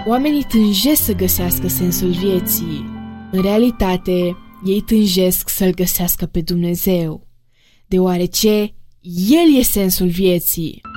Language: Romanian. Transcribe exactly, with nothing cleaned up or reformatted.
Oamenii tânjesc să găsească sensul vieții. În realitate, ei tânjesc să-L găsească pe Dumnezeu, deoarece El e sensul vieții.